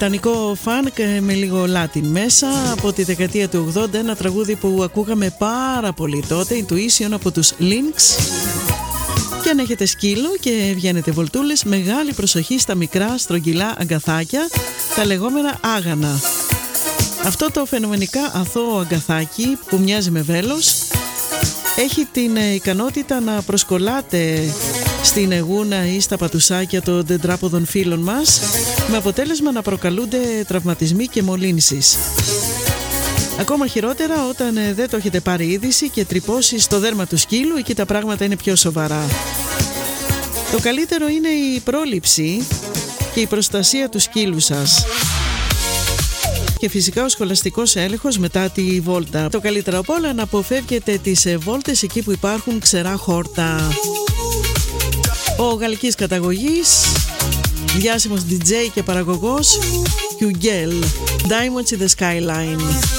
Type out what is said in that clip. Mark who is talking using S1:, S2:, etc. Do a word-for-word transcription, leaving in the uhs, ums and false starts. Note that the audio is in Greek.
S1: Βρετανικό φανκ με λίγο Latin μέσα από τη δεκαετία του ογδόντα, ένα τραγούδι που ακούγαμε πάρα πολύ τότε, Intuition από τους Lynx. Και αν έχετε σκύλο και βγαίνετε βολτούλες, μεγάλη προσοχή στα μικρά στρογγυλά αγκαθάκια, τα λεγόμενα άγανα. Αυτό το φαινομενικά αθώο αγκαθάκι που μοιάζει με βέλος έχει την ικανότητα να προσκολάται στην αιγούνα ή στα πατουσάκια των τετράποδων φίλων μας, με αποτέλεσμα να προκαλούνται τραυματισμοί και μολύνσεις. Ακόμα χειρότερα όταν δεν το έχετε πάρει είδηση και τρυπώσει στο δέρμα του σκύλου, εκεί τα πράγματα είναι πιο σοβαρά. Το καλύτερο είναι η πρόληψη και η προστασία του σκύλου σας. Και φυσικά ο σχολαστικός έλεγχος μετά τη βόλτα. Το καλύτερο απ' όλα να αποφεύγετε τις βόλτες εκεί που υπάρχουν ξερά χόρτα. Ο γαλλικής καταγωγής, διάσημος ντι τζέι και παραγωγός Hugel, Diamonds in the Skyline.